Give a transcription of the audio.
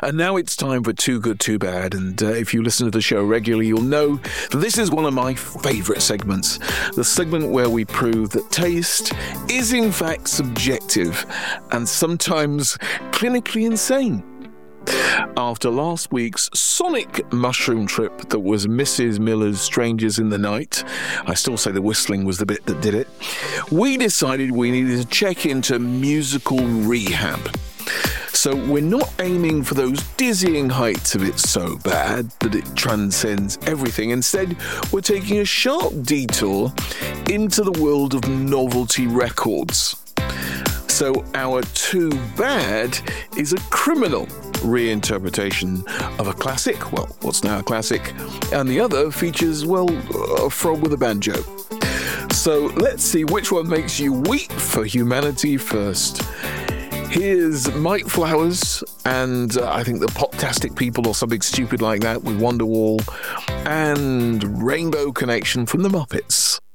And now it's time for Too Good, Too Bad. And if you listen to the show regularly, you'll know that this is one of my favourite segments. The segment where we prove that taste is in fact subjective and sometimes clinically insane. After last week's sonic mushroom trip that was Mrs. Miller's Strangers in the Night, I still say the whistling was the bit that did it, we decided we needed to check into musical rehab. So we're not aiming for those dizzying heights of It's So Bad that it transcends everything. Instead, we're taking a sharp detour into the world of novelty records. So our Too Bad is a criminal reinterpretation of a classic, well, what's now a classic, and the other features, well, a frog with a banjo. So let's see which one makes you weep for humanity first. Here's Mike Flowers and I think the Poptastic People or something stupid like that with Wonderwall and Rainbow Connection from the Muppets.